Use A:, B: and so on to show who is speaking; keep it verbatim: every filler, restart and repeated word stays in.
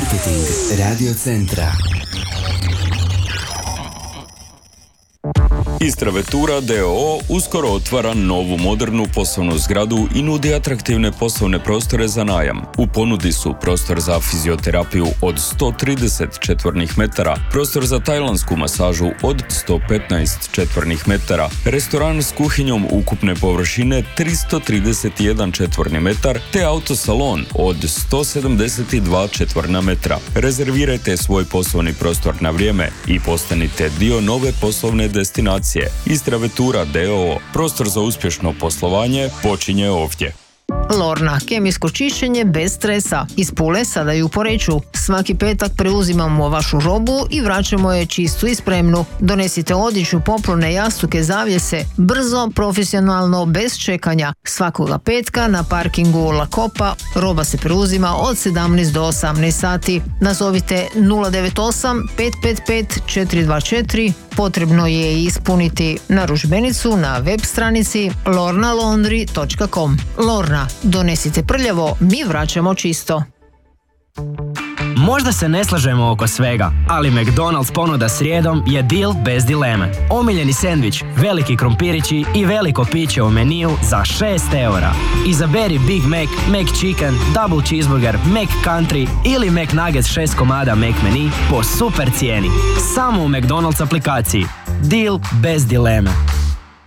A: Marketing Radio Centra.
B: Istra Vetura d o o uskoro otvara novu modernu poslovnu zgradu i nudi atraktivne poslovne prostore za najam. U ponudi su prostor za fizioterapiju od sto trideset četvornih metara, prostor za tajlandsku masažu od sto petnaest četvornih metara, restoran s kuhinjom ukupne površine tristo trideset jedan četvorni metar te autosalon od sto sedamdeset dva četvorna metra. Rezervirajte svoj poslovni prostor na vrijeme i postanite dio nove poslovne destinacije. Istra Vetura d o o. Prostor za uspješno poslovanje počinje ovdje.
C: Lorna, kemijsko čišćenje bez stresa. Iz Pule sada i u Poreču. Svaki petak preuzimamo vašu robu i vraćamo je čistu i spremnu. Donesite odjeću, poplune, jastuke, zavjese. Brzo, profesionalno, bez čekanja. Svakoga petka na parkingu La Copa roba se preuzima od sedamnaest do osamnaest sati. Nazovite nula devet osam pet pet pet četiri dva četiri. Potrebno je ispuniti narudžbenicu na web stranici lorna laundry točka com. Lorna, donesite prljavo, mi vraćamo čisto.
D: Možda se ne slažemo oko svega, ali McDonald's ponuda srijedom je deal bez dileme. Omiljeni sendvič, veliki krompirići i veliko piće u meniju za šest eura. Izaberi Big Mac, McChicken, Double Cheeseburger, McCountry ili McNuggets šest komada McMenu po super cijeni. Samo u McDonald's aplikaciji. Deal bez dileme.